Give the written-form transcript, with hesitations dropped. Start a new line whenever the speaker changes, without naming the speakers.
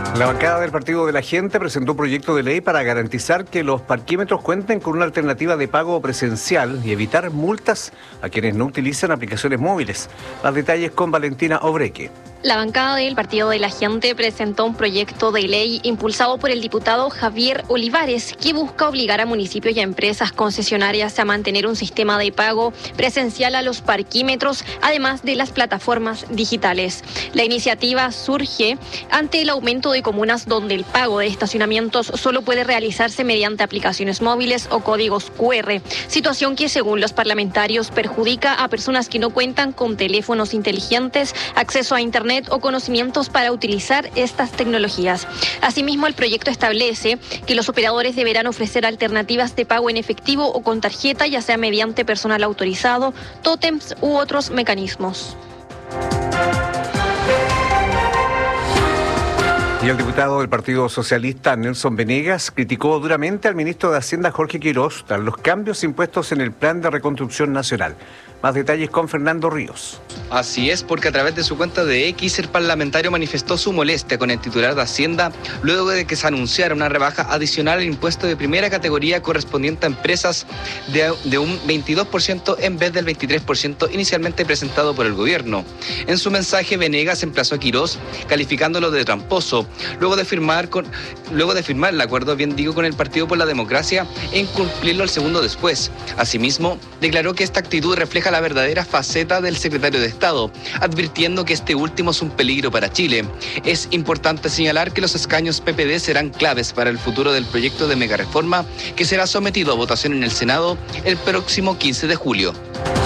La bancada del Partido de la Gente presentó un proyecto de ley para garantizar que los parquímetros cuenten con una alternativa de pago presencial y evitar multas a quienes no utilizan aplicaciones móviles. Más detalles con Valentina Obreque.
La bancada del Partido de la Gente presentó un proyecto de ley impulsado por el diputado Javier Olivares que busca obligar a municipios y a empresas concesionarias a mantener un sistema de pago presencial a los parquímetros, además de las plataformas digitales. La iniciativa surge ante el aumento de comunas donde el pago de estacionamientos solo puede realizarse mediante aplicaciones móviles o códigos QR, situación que según los parlamentarios perjudica a personas que no cuentan con teléfonos inteligentes, acceso a Internet o conocimientos para utilizar estas tecnologías. Asimismo, el proyecto establece que los operadores deberán ofrecer alternativas de pago en efectivo o con tarjeta, ya sea mediante personal autorizado, tótems u otros mecanismos.
Y el diputado del Partido Socialista, Nelson Venegas, criticó duramente al ministro de Hacienda, Jorge Quirós, tras los cambios impuestos en el Plan de Reconstrucción Nacional. Más detalles con Fernando Ríos.
Así es, porque a través de su cuenta de X, el parlamentario manifestó su molestia con el titular de Hacienda luego de que se anunciara una rebaja adicional al impuesto de primera categoría correspondiente a empresas de un 22% en vez del 23% inicialmente presentado por el gobierno. En su mensaje, Venegas emplazó a Quirós calificándolo de tramposo, luego de firmar el acuerdo, con el Partido por la Democracia e incumplirlo el segundo después. Asimismo, declaró que esta actitud refleja la verdadera faceta del secretario de Estado, advirtiendo que este último es un peligro para Chile. Es importante señalar que los escaños PPD serán claves para el futuro del proyecto de megareforma que será sometido a votación en el Senado el próximo 15 de julio.